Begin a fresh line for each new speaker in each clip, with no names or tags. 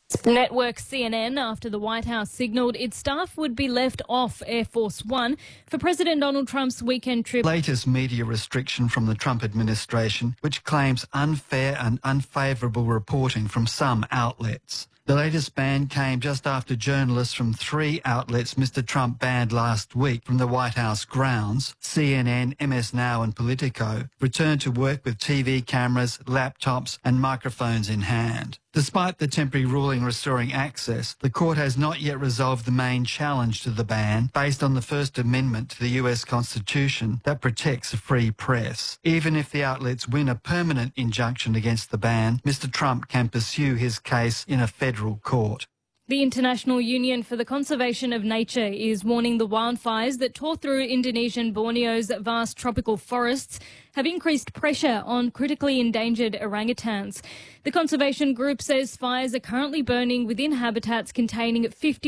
Network CNN after the White House signalled its staff would be left off Air Force One for President Donald Trump's weekend trip.
Latest media restriction from the Trump administration, which claims unfair and unfavourable reporting from some outlets. The latest ban came just after journalists from 3 outlets Mr Trump banned last week from the White House grounds, CNN, MS Now and Politico, returned to work with TV cameras, laptops and microphones in hand. Despite the temporary ruling restoring access, the court has not yet resolved the main challenge to the ban based on the First Amendment to the US Constitution that protects a free press. Even if the outlets win a permanent injunction against the ban, Mr Trump can pursue his case in a federal court.
The International Union for the Conservation of Nature is warning the wildfires that tore through Indonesian Borneo's vast tropical forests have increased pressure on critically endangered orangutans. The conservation group says fires are currently burning within habitats containing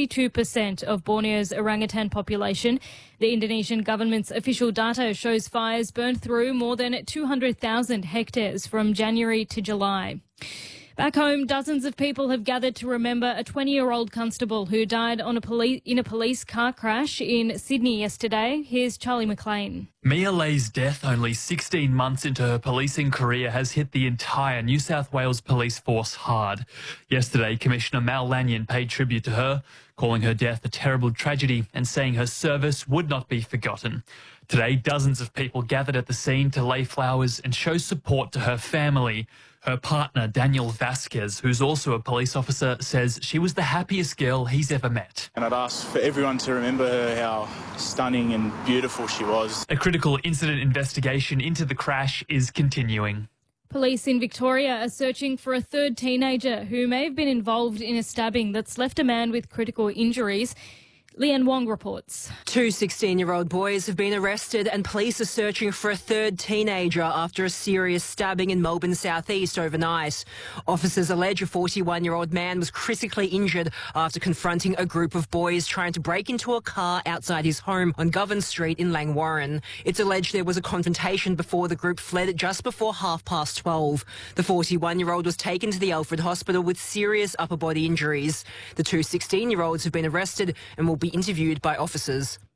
52% of Borneo's orangutan population. The Indonesian government's official data shows fires burned through more than 200,000 hectares from January to July. Back home, dozens of people have gathered to remember a 20-year-old constable who died in a police car crash in Sydney yesterday. Here's Charlie McLean.
Mia Leigh's death only 16 months into her policing career has hit the entire New South Wales police force hard. Yesterday, Commissioner Mal Lanyon paid tribute to her, calling her death a terrible tragedy and saying her service would not be forgotten. Today, dozens of people gathered at the scene to lay flowers and show support to her family. Her partner, Daniel Vasquez, who's also a police officer, says she was the happiest girl he's ever met.
And I'd ask for everyone to remember her, how stunning and beautiful she was.
A critical incident investigation into the crash is continuing.
Police in Victoria are searching for a third teenager who may have been involved in a stabbing that's left a man with critical injuries. Leanne Wong reports.
2 16-year-old boys have been arrested and police are searching for a third teenager after a serious stabbing in Melbourne southeast overnight. Officers allege a 41-year-old man was critically injured after confronting a group of boys trying to break into a car outside his home on Govan Street in Langwarrin. It's alleged there was a confrontation before the group fled just before 12:30. The 41-year-old was taken to the Alfred Hospital with serious upper body injuries. The 2 16-year-olds have been arrested and will be interviewed by officers.